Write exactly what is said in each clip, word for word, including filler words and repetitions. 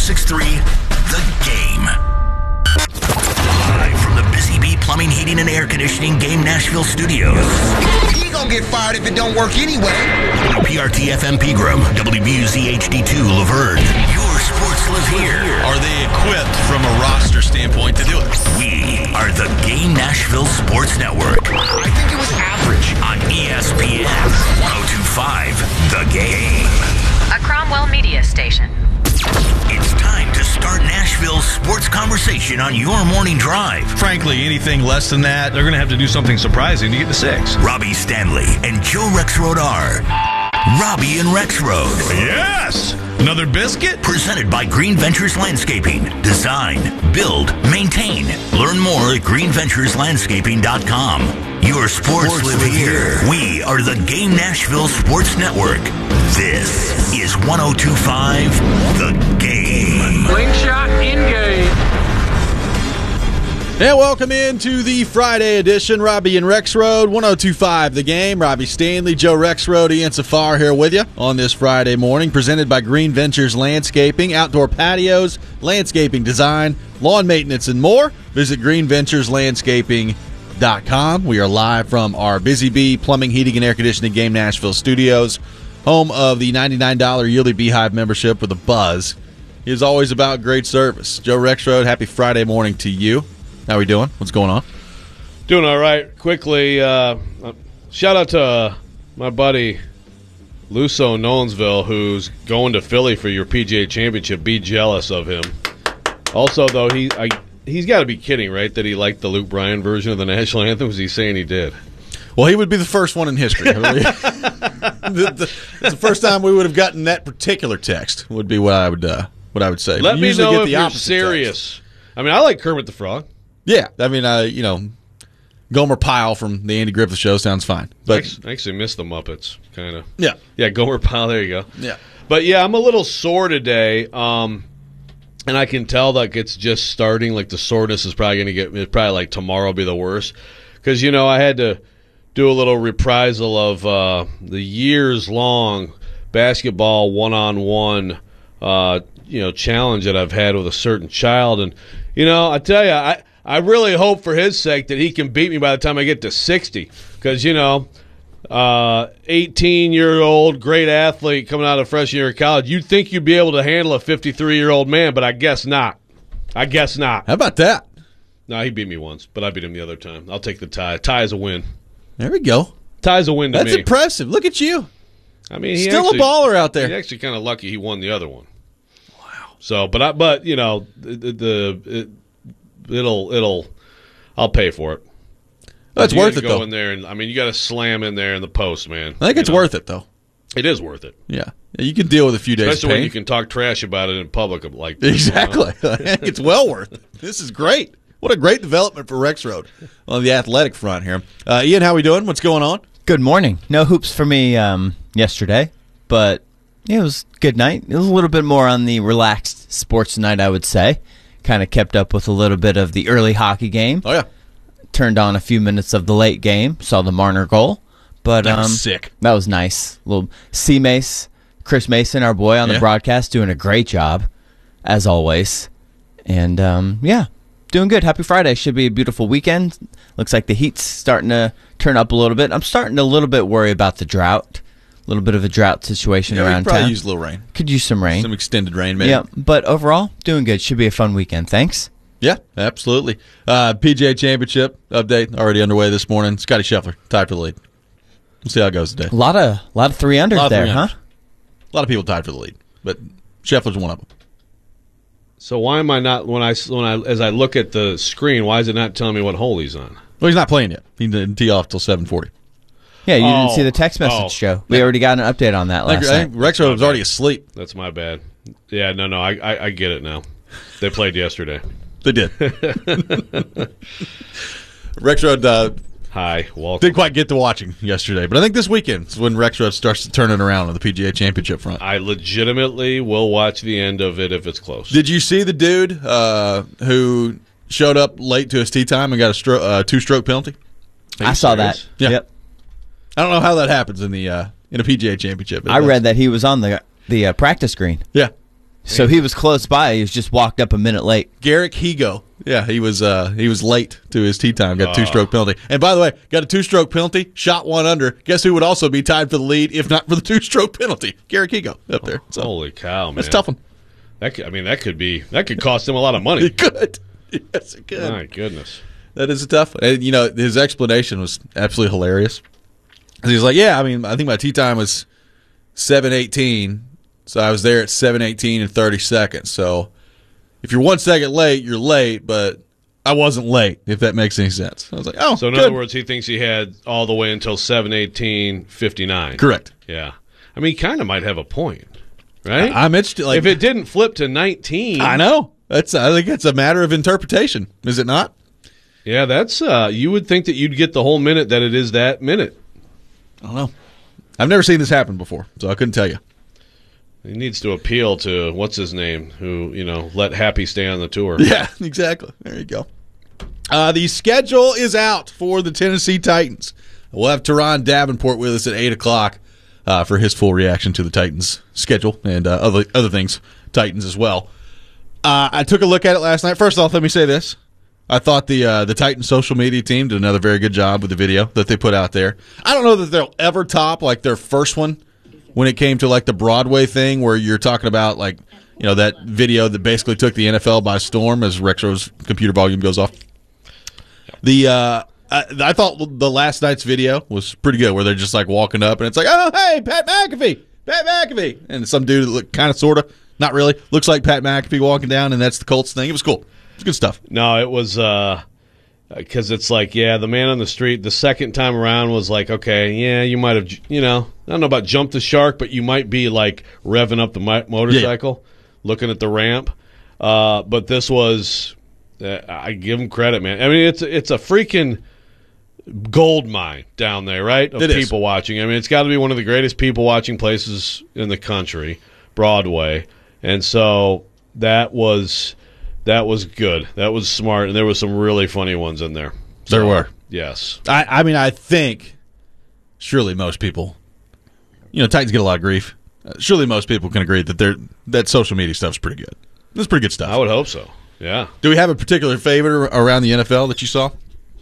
six three, The Game. Live from the Busy Bee Plumbing, Heating, and Air Conditioning Game Nashville Studios. He gonna get fired if it don't work anyway. W P R T F M Pegram, W B U Z H D two Laverne. Your sports live here. Are they equipped from a roster standpoint to do it? We are the Game Nashville Sports Network. I think it was average. On E S P N one oh two point five, The Game. A Cromwell media station. It's time to start Nashville's sports conversation on your morning drive. Frankly, anything less than that, they're going to have to do something surprising to get to six. Robbie Stanley and Joe Rexrode are Robbie and Rexrode. Yes! Another biscuit? Presented by Green Ventures Landscaping. Design, build, maintain. Learn more at green ventures landscaping dot com. Your sports, sports live here. here. We are the Game Nashville Sports Network. This is one oh two point five, The Game. Slingshot in-game. And welcome into the Friday edition. Robbie and Rexrode, one oh two point five The Game. Robbie Stanley, Joe Rexrode, Ian Safar here with you on this Friday morning. Presented by Green Ventures Landscaping, outdoor patios, landscaping design, lawn maintenance, and more. Visit green ventures landscaping dot com. We are live from our Busy Bee Plumbing, Heating, and Air Conditioning Game Nashville studios, home of the ninety-nine dollars yearly Beehive membership with a buzz. It is always about great service. Joe Rexrode, happy Friday morning to you. How are we doing? What's going on? Doing all right. Quickly, uh, shout out to uh, my buddy Luso Nolensville, who's going to Philly for your P G A Championship. Be jealous of him. Also, though, he I, he's got to be kidding, right, that he liked the Luke Bryan version of the national anthem? Was he saying he did? Well, he would be the first one in history. I believe. the, the, it's the first time we would have gotten that particular text. Would be what I would uh, what I would say. Let we me usually know get if the you're opposite serious. text. I mean, I like Kermit the Frog. Yeah, I mean, uh, you know, Gomer Pyle from the Andy Griffith Show sounds fine. But I actually miss the Muppets, kind of. Yeah, yeah, Gomer Pyle. There you go. Yeah, but yeah, I'm a little sore today, um, and I can tell that it's just starting. Like the soreness is probably going to get. It's probably like tomorrow will be the worst, because you know I had to do a little reprisal of uh, the years long basketball one on one, you know, challenge that I've had with a certain child, and you know, I tell you, I. I really hope for his sake that he can beat me by the time I get to sixty, because, you know, uh, eighteen-year-old great athlete coming out of freshman year of college, you'd think you'd be able to handle a fifty-three-year-old man, but I guess not. I guess not. How about that? No, he beat me once, but I beat him the other time. I'll take the tie. Tie is a win. There we go. Tie's a win to That's me. That's impressive. Look at you. I mean, he still actually, a baller out there. He's actually kind of lucky he won the other one. Wow. So, but I, but you know, the, the it, It'll, it'll, I'll pay for it. That's worth it, go though. Go in there, and I mean, you got to slam in there in the post, man. I think it's know? worth it, though. It is worth it. Yeah, you can deal with a few days. Especially of pain. when you can talk trash about it in public, like this, exactly. You know? I think it's well worth it. This is great. What a great development for Rexrode on the athletic front here. Uh, Ian, how we doing? What's going on? Good morning. No hoops for me um, yesterday, but yeah, it was a good night. It was a little bit more on the relaxed sports night, I would say. Kind of kept up with a little bit of the early hockey game. Oh, yeah. Turned on a few minutes of the late game. Saw the Marner goal. But, that was um, sick. That was nice. Little C. Mace, Chris Mason, our boy on the yeah. broadcast, doing a great job, as always. And, um, yeah, doing good. Happy Friday. Should be a beautiful weekend. Looks like the heat's starting to turn up a little bit. I'm starting to a little bit worry about the drought. A little bit of a drought situation yeah, around we could probably town. use a little rain. Could use some rain. Some extended rain, maybe. Yeah, but overall, doing good. Should be a fun weekend. Thanks. Yeah, absolutely. Uh, P G A Championship update already underway this morning. Scotty Scheffler tied for the lead. We'll see how it goes today. A lot of lot of three unders there, huh? A lot of people tied for the lead, but Scheffler's one of them. So why am I not when I when I as I look at the screen? Why is it not telling me what hole he's on? Well, he's not playing yet. He didn't tee off till seven forty. Yeah, you oh, didn't see the text message, oh. Joe. We already got an update on that last I think, night. I think Rexrode was already asleep. That's my bad. Yeah, no, no, I, I, I get it now. They played yesterday. They did. Rexrode uh, Hi, welcome. didn't quite get to watching yesterday, but I think this weekend is when Rexrode starts to turn it around on the P G A Championship front. I legitimately will watch the end of it if it's close. Did you see the dude uh, who showed up late to his tee time and got a stro- uh, two-stroke penalty? I saw serious? that. Yeah. Yep. I don't know how that happens in the uh, in a P G A Championship. I read that he was on the the uh, practice green. Yeah. So he was close by. He was just walked up a minute late. Garrick Higo. Yeah, he was uh, he was late to his tee time. Got a two-stroke penalty. And by the way, got a two-stroke penalty, shot one under. Guess who would also be tied for the lead if not for the two-stroke penalty? Garrick Higo up there. So, holy cow, man. that's a tough one. That could, I mean, that could be that could cost him a lot of money. It could. Yes, it could. My goodness. That is a tough one. And, you know, his explanation was absolutely hilarious. He's like, yeah, I mean, I think my tee time was seven eighteen, so I was there at seven eighteen and thirty seconds. So if you're one second late, you're late, but I wasn't late, if that makes any sense. I was like, oh, So in good. other words, he thinks he had all the way until seven eighteen fifty-nine. Correct. Yeah. I mean, he kind of might have a point, right? I'm interested. Like, if it didn't flip to nineteen. I know. That's. I think it's a matter of interpretation, is it not? Yeah, that's. Uh, you would think that you'd get the whole minute that it is that minute. I don't know. I've never seen this happen before, so I couldn't tell you. He needs to appeal to what's his name, who you know let Happy stay on the tour. Yeah, exactly. There you go. Uh, the schedule is out for the Tennessee Titans. We'll have Teron Davenport with us at eight o'clock uh, for his full reaction to the Titans schedule and uh, other other things, Titans as well. Uh, I took a look at it last night. First off, let me say this. I thought the uh, the Titans social media team did another very good job with the video that they put out there. I don't know that they'll ever top like their first one when it came to like the Broadway thing where you're talking about like, you know, that video that basically took the N F L by storm as Rexro's computer volume goes off. The uh, I, I thought the last night's video was pretty good where they're just like walking up and it's like, oh, hey, Pat McAfee, Pat McAfee. And some dude that looked kind of, sort of, not really, looks like Pat McAfee walking down, and that's the Colts thing. It was cool. It's good stuff. No, it was because uh, it's like, yeah, the man on the street, the second time around was like, okay, yeah, you might have, you know, I don't know about jump the shark, but you might be like revving up the mi- motorcycle, yeah. looking at the ramp. Uh, but this was, uh, I give him credit, man. I mean, it's it's a freaking gold mine down there, right? Of it people is. watching. I mean, it's got to be one of the greatest people watching places in the country, Broadway. And so that was that was good. That was smart, and there was some really funny ones in there. So, There were. Yes. I, I mean, I think surely most people, you know, Titans get a lot of grief. Uh, surely most people can agree that they're, that social media stuff's pretty good. It's pretty good stuff. I would hope so. Yeah. Do we have a particular favorite around the N F L that you saw?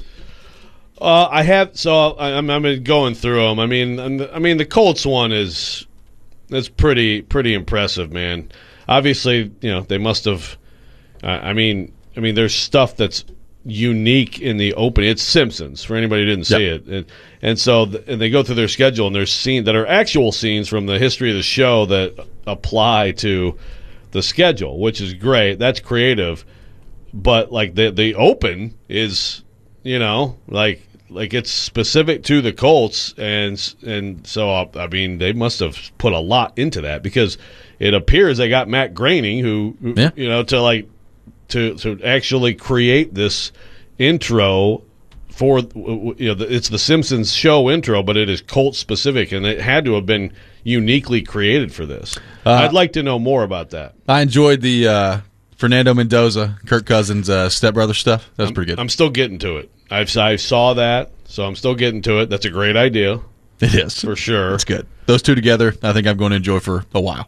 Uh, I have. So I, I'm, I'm going through them. I mean, I mean, the Colts one is is pretty pretty impressive, man. Obviously, you know, they must have. Uh, I mean, I mean, there's stuff that's unique in the opening. It's Simpsons for anybody who didn't see Yep. it, and, and so th- and they go through their schedule, and there's scenes that are actual scenes from the history of the show that apply to the schedule, which is great. That's creative, but like the the open is, you know, like like it's specific to the Colts, and and so uh, I mean, they must have put a lot into that because it appears they got Matt Groening, who, who Yeah. you know, to like to to actually create this intro for, you know, the, it's the Simpsons show intro, but it is Colts specific, and it had to have been uniquely created for this. Uh, I'd like to know more about that. I enjoyed the uh, Fernando Mendoza, Kirk Cousins' uh, stepbrother stuff. That was pretty good. I'm still getting to it. I've I saw that, so I'm still getting to it. That's a great idea It is. for sure. It's good. Those two together, I think I'm going to enjoy for a while.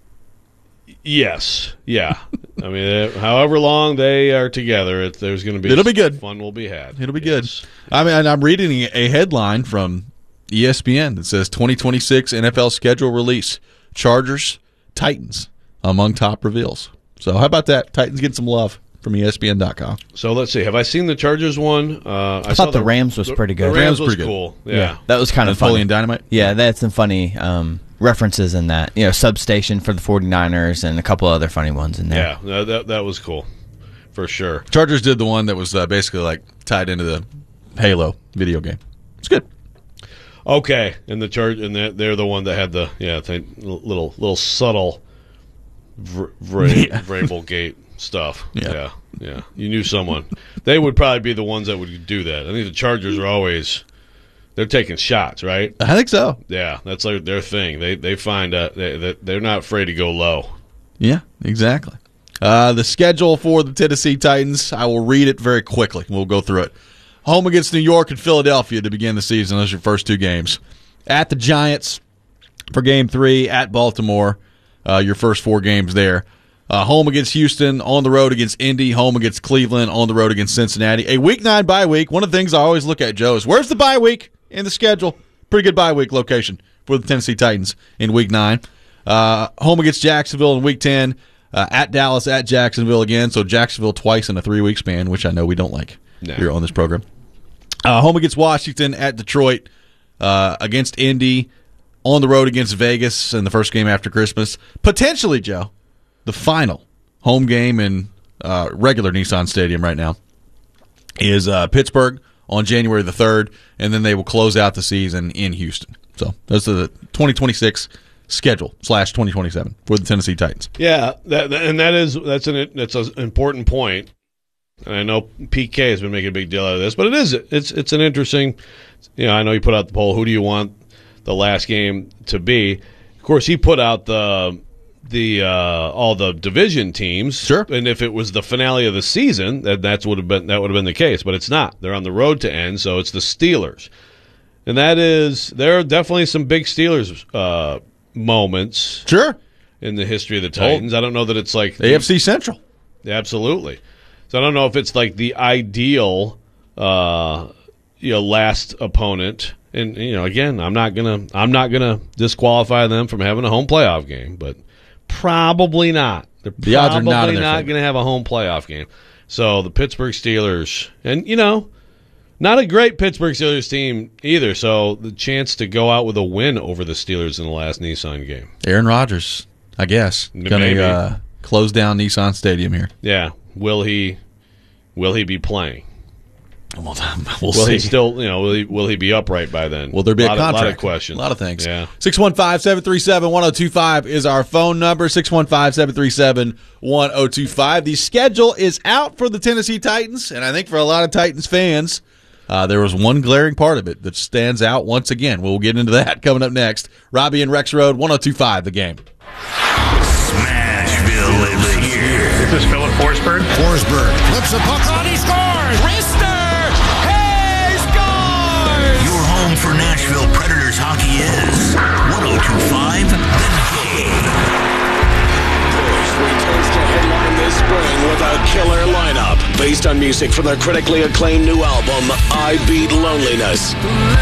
Yes, yeah. I mean, eh, however long they are together, it, there's going to be It'll be good. Fun will be had. It'll be Yes. good. I mean, and I'm reading a headline from E S P N that says twenty twenty-six N F L schedule release. Chargers, Titans among top reveals. So how about that? Titans getting some love from E S P N dot com. So let's see. Have I seen the Chargers one? Uh, I, I saw thought the Rams was pretty good. The Rams, Rams was pretty good. cool. Yeah. That was kind of Napoleon funny. Dynamite? Yeah, they had some funny um, references in that. You know, Substation for the 49ers and a couple other funny ones in there. Yeah, no, that that was cool, for sure. Chargers did the one that was uh, basically like tied into the Halo video game. It's good. Okay, and the charge, and they're, they're the one that had the yeah, thing, little little subtle, vr- vra- Yeah. Vrabel Gate stuff. Yeah. yeah, yeah. You knew someone. They would probably be the ones that would do that. I think the Chargers are always they're taking shots, right? I think so. Yeah, that's like their thing. They they find uh, they, they they're not afraid to go low. Yeah, exactly. Uh, the schedule for the Tennessee Titans, I will read it very quickly. We'll go through it. Home against New York and Philadelphia to begin the season. Those are your first two games. At the Giants for game three. At Baltimore, uh, your first four games there. Uh, home against Houston, on the road against Indy, home against Cleveland, on the road against Cincinnati. A week nine bye week. One of the things I always look at, Joe, is where's the bye week in the schedule? Pretty good bye week location for the Tennessee Titans in week nine. Uh, home against Jacksonville in week ten. Uh, at Dallas, at Jacksonville again. So Jacksonville twice in a three-week span, which I know we don't like no. here on this program. Uh, home against Washington, at Detroit, uh, against Indy, on the road against Vegas in the first game after Christmas. Potentially, Joe, the final home game in uh, regular Nissan Stadium right now is uh, Pittsburgh on January the third, and then they will close out the season in Houston. So that's the twenty twenty-six schedule slash twenty twenty-seven for the Tennessee Titans. Yeah, that, and that is that's an that's an important point. And I know P K has been making a big deal out of this, but it is it's it's an interesting. You know, I know you put out the poll. Who do you want the last game to be? Of course, he put out the the uh, all the division teams. Sure. And if it was the finale of the season, that that's would have been that would have been the case. But it's not. They're on the road to end, so it's the Steelers, and that is there are definitely some big Steelers uh, moments. Sure. In the history of the Titans, I don't know that it's like A F C Central. Absolutely. So I don't know if it's like the ideal, uh, you know, last opponent. And you know, again, I'm not gonna, I'm not gonna disqualify them from having a home playoff game, but probably not. They're the odds are not, probably not gonna have a home playoff game. So the Pittsburgh Steelers, and you know, not a great Pittsburgh Steelers team either. So the chance to go out with a win over the Steelers in the last Nissan game. Aaron Rodgers, I guess, going to uh, close down Nissan Stadium here. Yeah. Will he? Will he be playing? Well, we'll will see. he still? You know, will he, will he be upright by then? Will there be a a, lot contract? Of, lot of questions. A lot of things. Yeah. six one five, seven three seven, one oh two five is our phone number. six one five, seven three seven, one oh two five. The schedule is out for the Tennessee Titans, and I think for a lot of Titans fans, uh, there was one glaring part of it that stands out once again. We'll get into that coming up next. Robbie and Rex Road, one oh two five, the game. Smashville lives here. This is Philip Forsberg. Forsberg flips a puck on, he scores! Rister! Hey, scores! Your home for Nashville Predators hockey is one oh two five The Game. Returns to headline this spring with a killer lineup based on music from their critically acclaimed new album, I Beat Loneliness.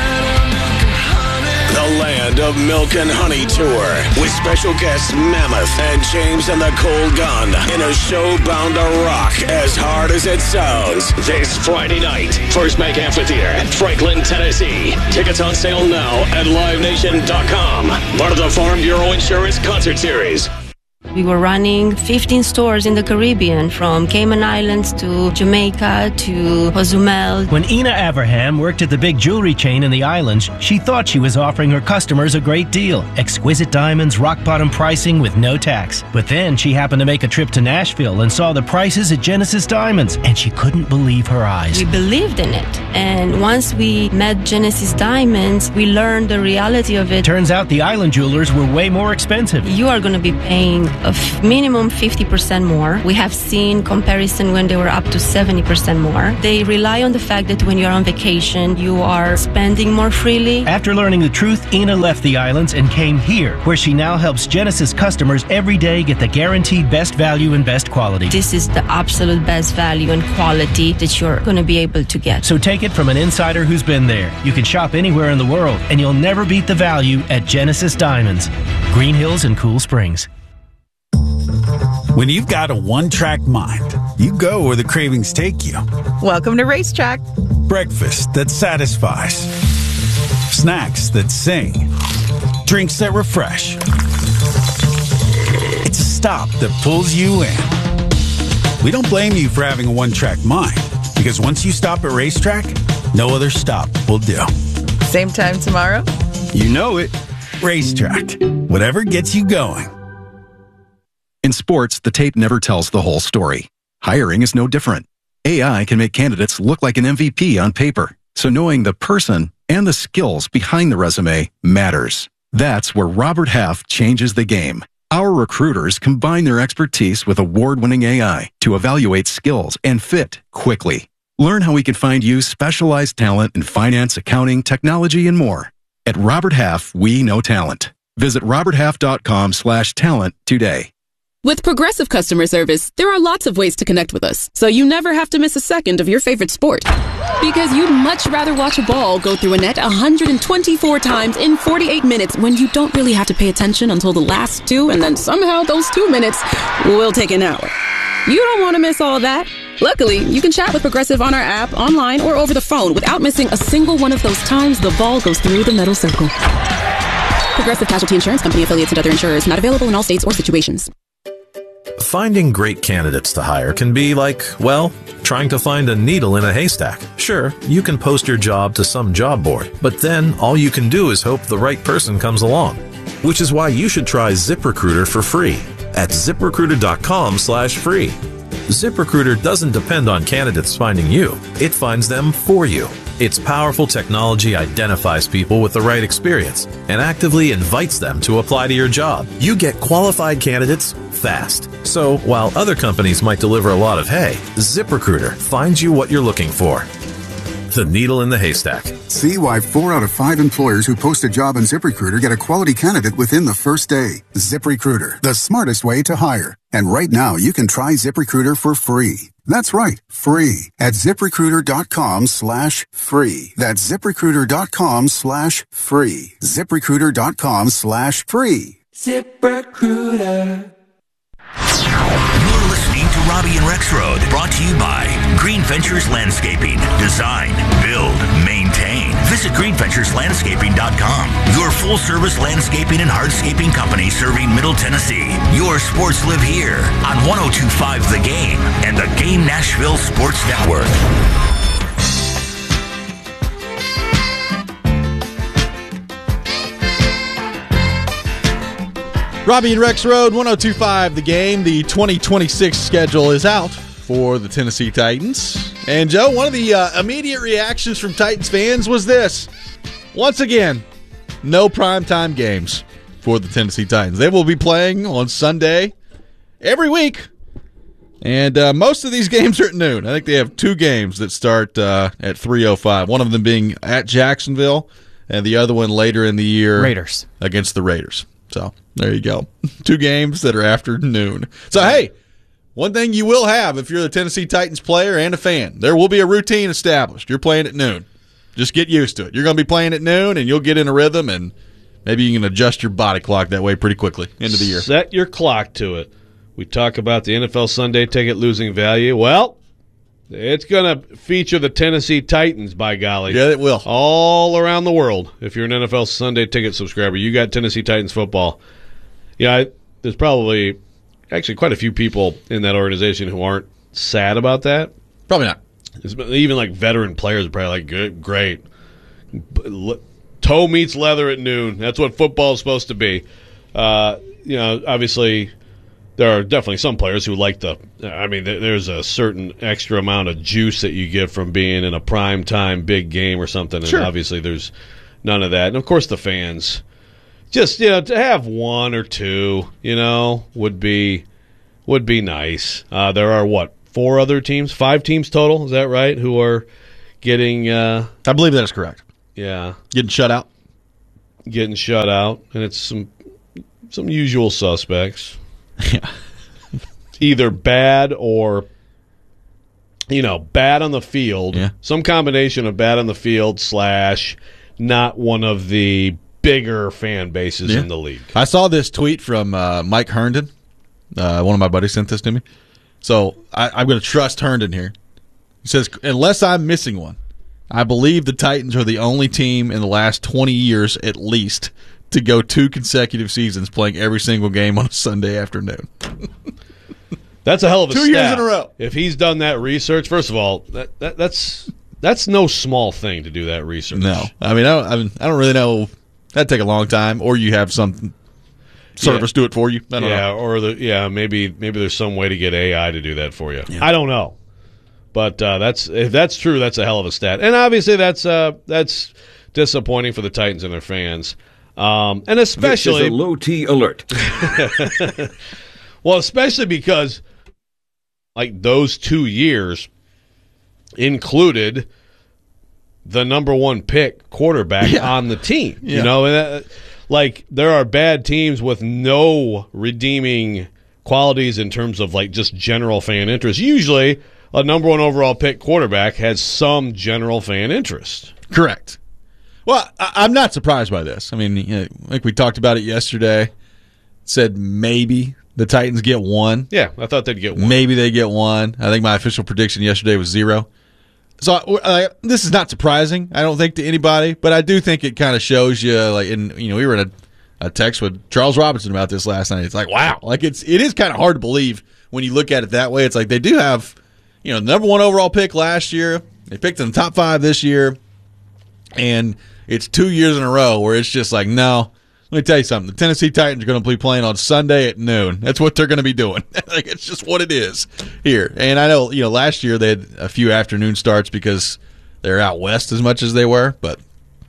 The Land of Milk and Honey Tour with special guests Mammoth and James and the Cold Gun in a show bound to rock as hard as it sounds. This Friday night, First Bank Amphitheater, Franklin, Tennessee. Tickets on sale now at live nation dot com. Part of the Farm Bureau Insurance Concert Series. We were running fifteen stores in the Caribbean, from Cayman Islands to Jamaica to Cozumel. When Ina Abraham worked at the big jewelry chain in the islands, she thought she was offering her customers a great deal. Exquisite diamonds, rock-bottom pricing with no tax. But then she happened to make a trip to Nashville and saw the prices at Genesis Diamonds, and she couldn't believe her eyes. We believed in it. And once we met Genesis Diamonds, we learned the reality of it. Turns out the island jewelers were way more expensive. You are going to be paying a f- minimum fifty percent more. We have seen comparison when they were up to seventy percent more. They rely on the fact that when you're on vacation, you are spending more freely. After learning the truth, Ina left the islands and came here, where she now helps Genesis customers every day get the guaranteed best value and best quality. This is the absolute best value and quality that you're going to be able to get. So take it from an insider who's been there. You can shop anywhere in the world, and you'll never beat the value at Genesis Diamonds. Green Hills and Cool Springs. When you've got a one-track mind, you go where the cravings take you. Welcome to Racetrack. Breakfast that satisfies. Snacks that sing. Drinks that refresh. It's a stop that pulls you in. We don't blame you for having a one-track mind, because once you stop at Racetrack, no other stop will do. Same time tomorrow? You know it. Racetrack. Whatever gets you going. In sports, the tape never tells the whole story. Hiring is no different. A I can make candidates look like an M V P on paper, so knowing the person and the skills behind the resume matters. That's where Robert Half changes the game. Our recruiters combine their expertise with award-winning A I to evaluate skills and fit quickly. Learn how we can find you specialized talent in finance, accounting, technology, and more. At Robert Half, we know talent. Visit robert half dot com slash talent today. With Progressive Customer Service, there are lots of ways to connect with us, so you never have to miss a second of your favorite sport. Because you'd much rather watch a ball go through a net one hundred twenty-four times in forty-eight minutes when you don't really have to pay attention until the last two, and then somehow those two minutes will take an hour. You don't want to miss all that. Luckily, you can chat with Progressive on our app, online, or over the phone without missing a single one of those times the ball goes through the metal circle. Progressive Casualty Insurance Company, affiliates, and other insurers. Not available in all states or situations. Finding great candidates to hire can be like, well, trying to find a needle in a haystack. Sure, you can post your job to some job board, but then all you can do is hope the right person comes along. Which is why you should try ZipRecruiter for free at ZipRecruiter.com slash free. ZipRecruiter doesn't depend on candidates finding you. It finds them for you. Its powerful technology identifies people with the right experience and actively invites them to apply to your job. You get qualified candidates fast. So while other companies might deliver a lot of hay, ZipRecruiter finds you what you're looking for. The needle in the haystack. See why four out of five employers who post a job on ZipRecruiter get a quality candidate within the first day. ZipRecruiter, the smartest way to hire. And right now, you can try ZipRecruiter for free. That's right, free at ZipRecruiter.com slash free. That's ZipRecruiter.com slash free. ZipRecruiter.com slash free. ZipRecruiter. You're listening to Robbie and Rexroad, brought to you by Green Ventures Landscaping. Design, build, maintain. Visit green ventures landscaping dot com. Your full-service landscaping and hardscaping company serving Middle Tennessee. Your sports live here on one oh two point five The Game and the Game Nashville Sports Network. Robbie and Rex Road, one oh two point five The Game. The twenty twenty-six schedule is out for the Tennessee Titans. And, Joe, one of the uh, immediate reactions from Titans fans was this. Once again, no primetime games for the Tennessee Titans. They will be playing on Sunday every week. And uh, most of these games are at noon. I think they have two games that start uh, at three oh five, one of them being at Jacksonville and the other one later in the year Raiders against the Raiders. So there you go. Two games that are after noon. So, hey, one thing you will have if you're the Tennessee Titans player and a fan, there will be a routine established. You're playing at noon. Just get used to it. You're going to be playing at noon, and you'll get in a rhythm, and maybe you can adjust your body clock that way pretty quickly into the year. Set your clock to it. We talk about the N F L Sunday ticket losing value. Well, it's going to feature the Tennessee Titans, by golly. Yeah, it will. All around the world. If you're an N F L Sunday ticket subscriber, you got Tennessee Titans football. Yeah, I, there's probably actually quite a few people in that organization who aren't sad about that. Probably not. It's, even like veteran players are probably like, good, great. Toe meets leather at noon. That's what football is supposed to be. Uh, you know, obviously, there are definitely some players who like the – I mean, there's a certain extra amount of juice that you get from being in a prime-time big game or something, and sure. Obviously there's none of that. And, of course, the fans – just, you know, to have one or two, you know, would be would be nice. Uh, there are, what, four other teams? Five teams total, is that right, who are getting uh, – I believe that is correct. Yeah. Getting shut out. Getting shut out, and it's some some usual suspects. Yeah. Either bad or, you know, bad on the field. Yeah. Some combination of bad on the field slash not one of the bigger fan bases yeah. in the league. I saw this tweet from uh, Mike Herndon. Uh, one of my buddies sent this to me. So I, I'm going to trust Herndon here. He says, unless I'm missing one, I believe the Titans are the only team in the last twenty years at least to go two consecutive seasons playing every single game on a Sunday afternoon. That's a hell of a Two stat. years in a row. If he's done that research, first of all, that, that that's that's no small thing to do that research. No. I mean, I, I, mean, I don't really know. That'd take a long time, or you have some service yeah. do it for you. I don't yeah, know. or the yeah, maybe maybe there's some way to get A I to do that for you. Yeah. I don't know. But uh, that's if that's true, that's a hell of a stat. And obviously that's uh, that's disappointing for the Titans and their fans. Um, and especially this is a low T alert. Well, especially because like those two years included the number one pick quarterback yeah. on the team. Yeah. You know, and that, like there are bad teams with no redeeming qualities in terms of like just general fan interest. Usually, a number one overall pick quarterback has some general fan interest. Correct. Well, I, I'm not surprised by this. I mean, you know, like we talked about it yesterday, said maybe the Titans get one. Yeah, I thought they'd get one. Maybe they get one. I think my official prediction yesterday was zero. So uh, this is not surprising, I don't think, to anybody, but I do think it kind of shows you, like, in you know, we were in a, a text with Charles Robinson about this last night. It's like, wow, like it's it is kind of hard to believe when you look at it that way. It's like they do have, you know, the number one overall pick last year. They picked in the top five this year, and it's two years in a row where it's just like, no. Let me tell you something. The Tennessee Titans are going to be playing on Sunday at noon. That's what they're going to be doing. Like, it's just what it is here. And I know, you know, last year they had a few afternoon starts because they're out west as much as they were. But,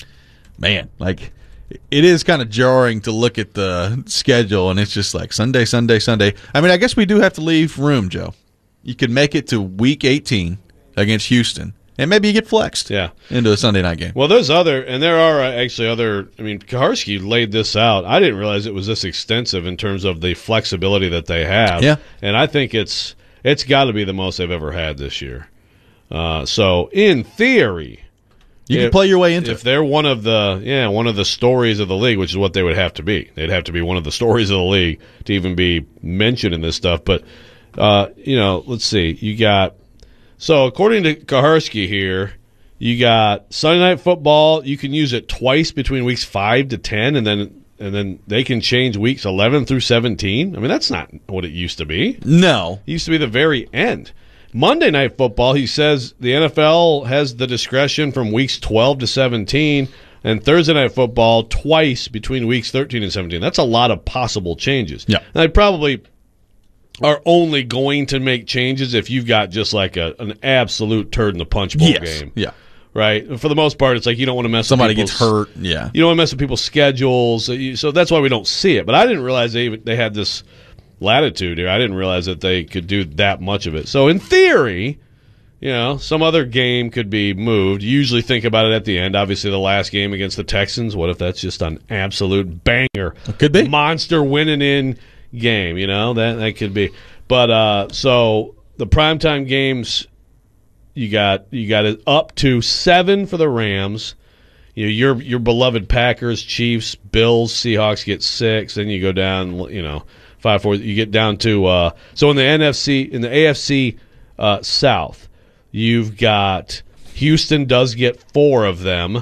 man, like, it is kind of jarring to look at the schedule, and it's just like Sunday, Sunday, Sunday. I mean, I guess we do have to leave room, Joe. You could make it to Week eighteen against Houston. And maybe you get flexed yeah. into a Sunday night game. Well, there's other, and there are actually other, I mean, Kaharski laid this out. I didn't realize it was this extensive in terms of the flexibility that they have. Yeah. And I think it's it's got to be the most they've ever had this year. Uh, so, in theory, you if, can play your way into if it. they're one of the, yeah, one of the stories of the league, which is what they would have to be. They'd have to be one of the stories of the league to even be mentioned in this stuff. But, uh, you know, let's see. You got, so according to Kaharski here, you got Sunday Night Football. You can use it twice between weeks five to ten, and then and then they can change weeks eleven through seventeen. I mean, that's not what it used to be. No. It used to be the very end. Monday Night Football, he says the N F L has the discretion from weeks twelve to seventeen, and Thursday Night Football twice between weeks thirteen and seventeen. That's a lot of possible changes. Yeah. And I probably are only going to make changes if you've got just like a, an absolute turd in the punch bowl yes. game. Yeah. Right? For the most part, it's like you don't want to mess Somebody with Somebody gets hurt. Yeah. You don't want to mess with people's schedules. So that's why we don't see it. But I didn't realize they they had this latitude here. I didn't realize that they could do that much of it. So in theory, you know, some other game could be moved. You usually think about it at the end. Obviously, the last game against the Texans. What if that's just an absolute banger? It could be. Monster winning in game, you know? That that could be. But uh, so the primetime games, you got you got it up to seven for the Rams. You know, your your beloved Packers, Chiefs, Bills, Seahawks get six. Then you go down, you know, five, four. You get down to uh, so in the N F C, in the A F C uh, South, you've got Houston does get four of them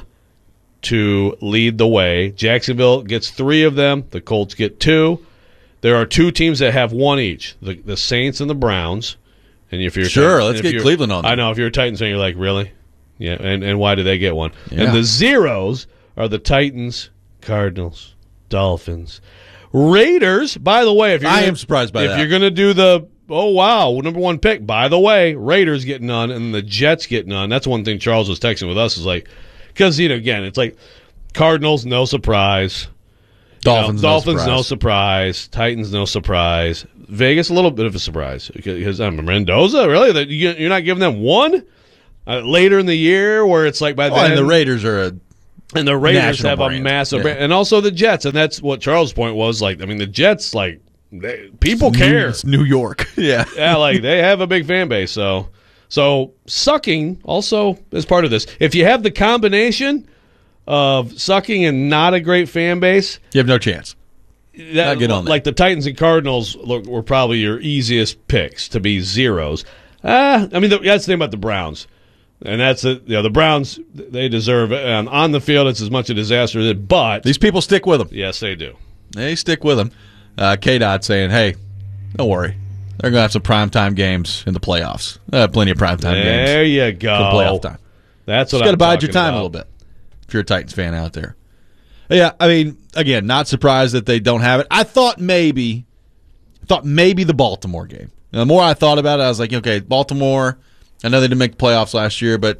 to lead the way. Jacksonville gets three of them. The Colts get two. There are two teams that have one each: the the Saints and the Browns. And if you're sure, Titans, let's get Cleveland on that. I know if you're a Titans fan, you're like, really? Yeah. And and why do they get one? Yeah. And the zeros are the Titans, Cardinals, Dolphins, Raiders. By the way, if you're I gonna, am surprised by if that. you're going to do the oh wow number one pick, by the way, Raiders get none and the Jets get none. That's one thing Charles was texting with us is like, because you know again it's like Cardinals no surprise. Dolphins, you know, Dolphins, no surprise. no surprise. Titans, no surprise. Vegas, a little bit of a surprise because um, Mendoza, really, that you, you're not giving them one uh, later in the year where it's like by oh, then. And the Raiders are a and the Raiders national have brand. a massive Yeah. brand, and also the Jets, and that's what Charles' point was. Like, I mean, the Jets, like they, people It's care. New, it's New York, yeah, yeah, like they have a big fan base. So, so sucking also is part of this. If you have the combination of sucking and not a great fan base, you have no chance. That, Not get on that. like the Titans and Cardinals look, were probably your easiest picks to be zeros. Uh, I mean, the, that's the thing about the Browns. And that's the, you know, the Browns, they deserve it. And on the field, it's as much a disaster as it, but. These people stick with them. Yes, they do. They stick with them. Uh, K-Dot saying, hey, don't worry. They're going to have some primetime games in the playoffs. Uh, plenty of primetime games. There you go. For playoff time. That's what Just I'm got to bide your talking time about. a little bit if you're a Titans fan out there. Yeah, I mean, again, not surprised that they don't have it. I thought maybe, thought maybe the Baltimore game. And the more I thought about it, I was like, okay, Baltimore, I know they didn't make the playoffs last year, but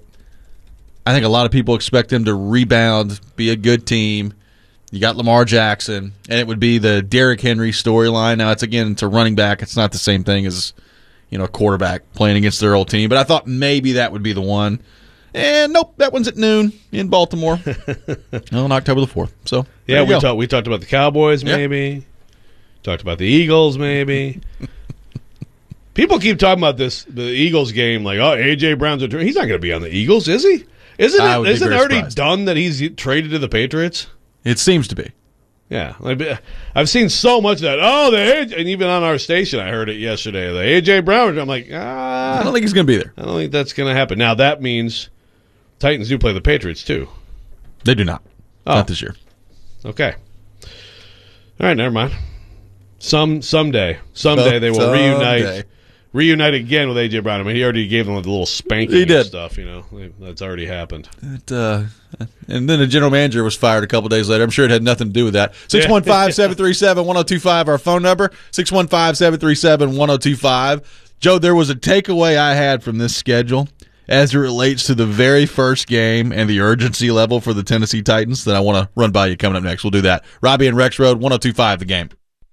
I think a lot of people expect them to rebound, be a good team. You got Lamar Jackson, and it would be the Derrick Henry storyline. Now, it's, again, it's a running back. It's not the same thing as, you know, a quarterback playing against their old team. But I thought maybe that would be the one. And nope, that one's at noon in Baltimore on October the fourth. So Yeah, there you we go. talked we talked about the Cowboys Yep. maybe. Talked about the Eagles, maybe. People keep talking about this, the Eagles game, like, oh, A J. Brown's a He's not going to be on the Eagles, is he? Isn't it, isn't it already surprised. done that he's traded to the Patriots? It seems to be. Yeah. Like, I've seen so much of that. Oh, the A J, and even on our station, I heard it yesterday. The A J. Brown. I'm like, ah. I don't think he's going to be there. I don't think that's going to happen. Now, that means Titans do play the Patriots, too. They do not. Oh. Not this year. Okay. All right, never mind. Some Someday. Someday so, they will someday. reunite. Reunite again with A J. Brown. I mean, he already gave them a little spanking he did. and stuff, you know. That's already happened. It, uh, and then the general manager was fired a couple days later. I'm sure it had nothing to do with that. six one five, seven three seven, one oh two five, our phone number. six one five, seven three seven, one oh two five. Joe, there was a takeaway I had from this schedule as it relates to the very first game and the urgency level for the Tennessee Titans that I want to run by you coming up next. We'll do that. Robbie and Rex Road, one oh two five, the game.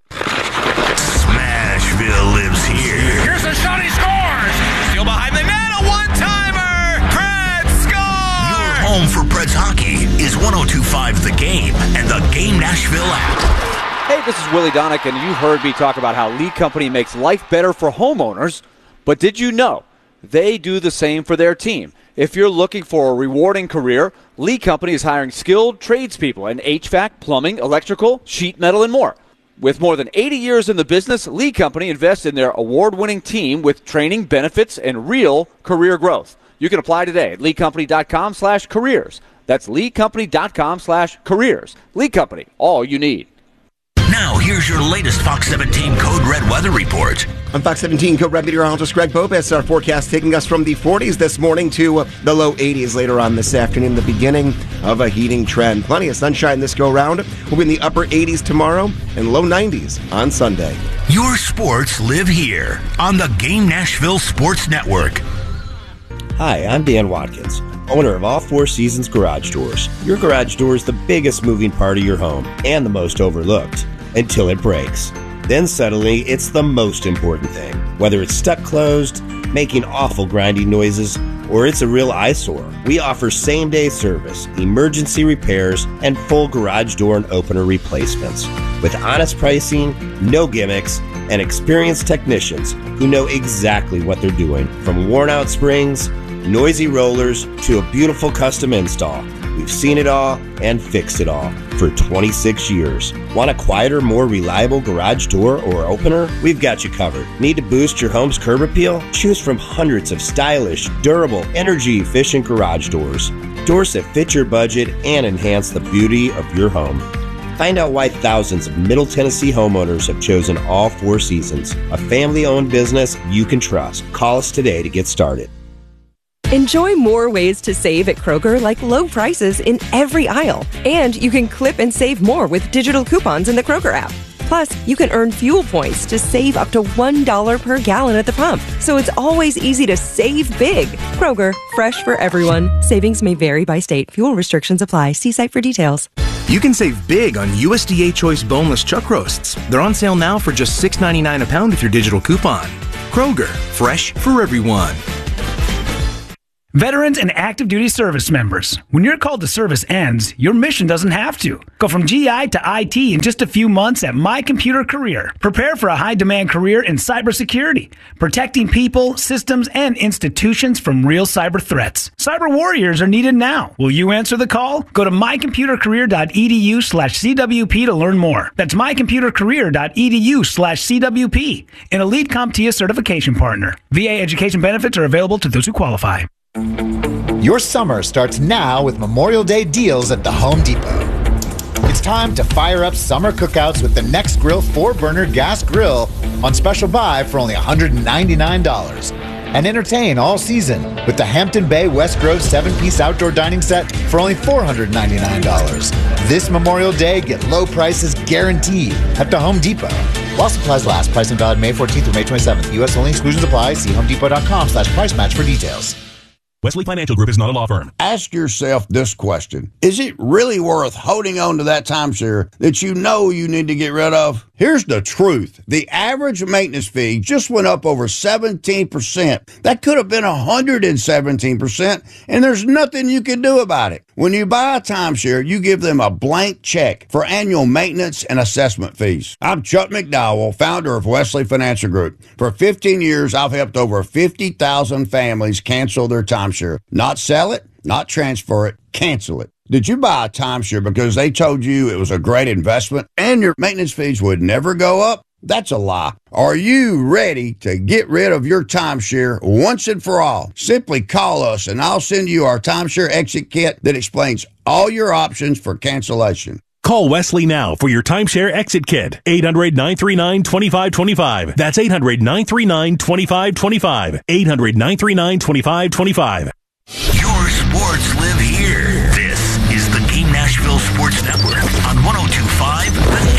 Smashville lives here. Here's a shot, he scores! Still behind the net, a one-timer! Preds score! Your home for Preds hockey is one oh two five The Game and the Game Nashville app. Hey, this is Willie Donick, and you've heard me talk about how Lee Company makes life better for homeowners, but did you know they do the same for their team? If you're looking for a rewarding career, Lee Company is hiring skilled tradespeople in H V A C, plumbing, electrical, sheet metal, and more. With more than eighty years in the business, Lee Company invests in their award-winning team with training, benefits, and real career growth. You can apply today at leecompany.com slash careers. That's leecompany.com slash careers. Lee Company, all you need. Now, here's your latest Fox seventeen Code Red weather report. On Fox seventeen Code Red meteorologist Greg Bopez, our forecast taking us from the forties this morning to uh, the low eighties later on this afternoon, the beginning of a heating trend. Plenty of sunshine this go-round. We'll be in the upper eighties tomorrow and low nineties on Sunday. Your sports live here on the Game Nashville Sports Network. Hi, I'm Dan Watkins, owner of All Four Seasons Garage Doors. Your garage door is the biggest moving part of your home and the most overlooked until it breaks. Then suddenly, it's the most important thing. Whether it's stuck closed, making awful grinding noises, or it's a real eyesore, we offer same-day service, emergency repairs, and full garage door and opener replacements. With honest pricing, no gimmicks, and experienced technicians who know exactly what they're doing. From worn-out springs, noisy rollers, to a beautiful custom install. We've seen it all and fixed it all for twenty-six years. Want a quieter, more reliable garage door or opener? We've got you covered. Need to boost your home's curb appeal? Choose from hundreds of stylish, durable, energy-efficient garage doors. Doors that fit your budget and enhance the beauty of your home. Find out why thousands of Middle Tennessee homeowners have chosen All Four Seasons, a family-owned business you can trust. Call us today to get started. Enjoy more ways to save at Kroger, like low prices in every aisle. And you can clip and save more with digital coupons in the Kroger app. Plus, you can earn fuel points to save up to one dollar per gallon at the pump. So it's always easy to save big. Kroger, fresh for everyone. Savings may vary by state. Fuel restrictions apply. See site for details. You can save big on U S D A Choice boneless chuck roasts. They're on sale now for just six ninety-nine a pound with your digital coupon. Kroger, fresh for everyone. Veterans and active duty service members, when your call to service ends, your mission doesn't have to. Go from G I to I T in just a few months at My Computer Career. Prepare for a high-demand career in cybersecurity, protecting people, systems, and institutions from real cyber threats. Cyber warriors are needed now. Will you answer the call? Go to mycomputercareer.edu slash CWP to learn more. That's mycomputercareer.edu slash CWP, an elite CompTIA certification partner. V A education benefits are available to those who qualify. Your summer starts now with Memorial Day deals at the Home Depot. It's time to fire up summer cookouts with the Nextgrill four-burner gas grill on special buy for only one hundred ninety-nine dollars. And entertain all season with the Hampton Bay West Grove seven-piece outdoor dining set for only four hundred ninety-nine dollars. This Memorial Day, get low prices guaranteed at the Home Depot. While supplies last, price and valid May fourteenth through May twenty-seventh. U S only, exclusions apply. See homedepot.com slash price match for details. Wesley Financial Group is not a law firm. Ask yourself this question. Is it really worth holding on to that timeshare that you know you need to get rid of? Here's the truth. The average maintenance fee just went up over seventeen percent. That could have been one hundred seventeen percent, and there's nothing you can do about it. When you buy a timeshare, you give them a blank check for annual maintenance and assessment fees. I'm Chuck McDowell, founder of Wesley Financial Group. For fifteen years, I've helped over fifty thousand families cancel their timeshare. Not sell it, not transfer it, cancel it. Did you buy a timeshare because they told you it was a great investment and your maintenance fees would never go up? That's a lie. Are you ready to get rid of your timeshare once and for all? Simply call us and I'll send you our timeshare exit kit that explains all your options for cancellation. Call Wesley now for your timeshare exit kit. eight hundred, nine three nine, two five two five. That's eight hundred, nine three nine, two five two five. eight hundred, nine three nine, two five two five. Your sports live here. This is the Game Nashville Sports Network on one oh two point five The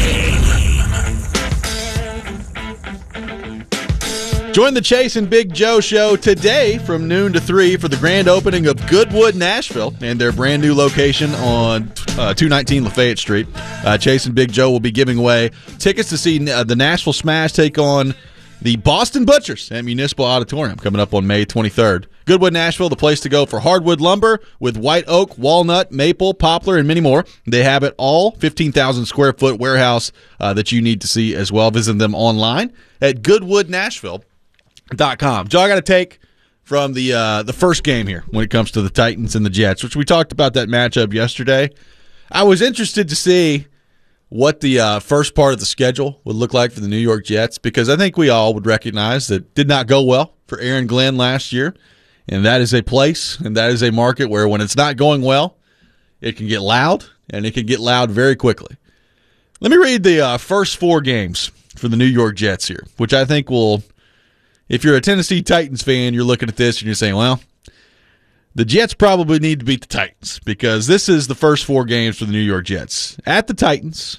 Game. Join the Chase and Big Joe show today from noon to three for the grand opening of Goodwood Nashville and their brand new location on uh, two nineteen Lafayette Street. Uh, Chase and Big Joe will be giving away tickets to see uh, the Nashville Smash take on the Boston Butchers at Municipal Auditorium coming up on May twenty-third. Goodwood Nashville, the place to go for hardwood lumber with white oak, walnut, maple, poplar, and many more. They have it all, fifteen thousand square foot warehouse uh, that you need to see as well. Visit them online at goodwood nashville dot com. Joe, I got to take from the uh, the first game here when it comes to the Titans and the Jets, which we talked about that matchup yesterday. I was interested to see what the uh, first part of the schedule would look like for the New York Jets, because I think we all would recognize that it did not go well for Aaron Glenn last year, and that is a place and that is a market where when it's not going well, it can get loud, and it can get loud very quickly. Let me read the uh, first four games for the New York Jets here, which I think will, if you're a Tennessee Titans fan, you're looking at this and you're saying, well, the Jets probably need to beat the Titans, because this is the first four games for the New York Jets. At the Titans,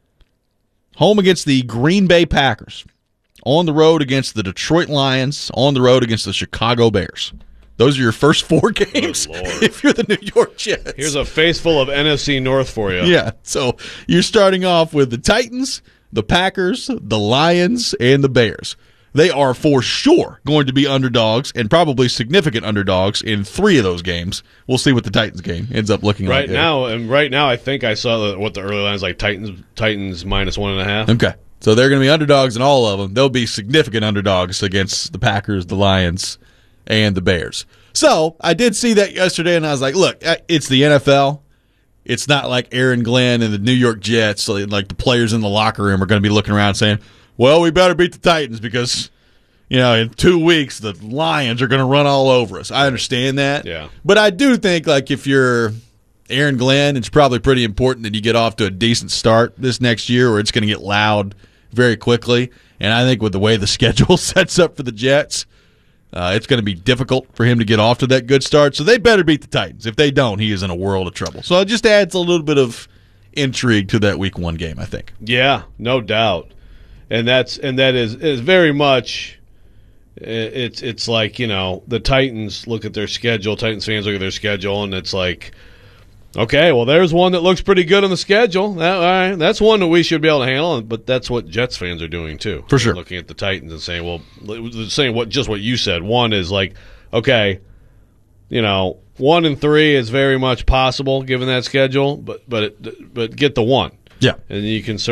home against the Green Bay Packers, on the road against the Detroit Lions, on the road against the Chicago Bears. Those are your first four games if you're the New York Jets. Here's a face full of N F C North for you. Yeah, so you're starting off with the Titans, the Packers, the Lions, and the Bears. They are for sure going to be underdogs, and probably significant underdogs in three of those games. We'll see what the Titans game ends up looking right like. Right now, and right now, I think I saw the, what the early line is like. Titans, Titans minus one and a half. Okay, so they're going to be underdogs in all of them. They'll be significant underdogs against the Packers, the Lions, and the Bears. So I did see that yesterday, and I was like, look, it's the N F L. It's not like Aaron Glenn and the New York Jets. So like the players in the locker room are going to be looking around saying, well, we better beat the Titans because, you know, in two weeks the Lions are going to run all over us. I understand that. Yeah. But I do think, like, if you're Aaron Glenn, it's probably pretty important that you get off to a decent start this next year, or it's going to get loud very quickly. And I think with the way the schedule sets up for the Jets, uh, it's going to be difficult for him to get off to that good start. So they better beat the Titans. If they don't, he is in a world of trouble. So it just adds a little bit of intrigue to that week one game, I think. Yeah, no doubt. And that's and that is is very much it's it's like, you know, the Titans look at their schedule, Titans fans look at their schedule, and it's like, okay, well, there's one that looks pretty good on the schedule. That, all right, that's one that we should be able to handle. But that's what Jets fans are doing too. For sure, they're looking at the Titans and saying, well, saying what just what you said. One is like, okay, you know, one and three is very much possible given that schedule, but but it, but get the one, yeah, and you can.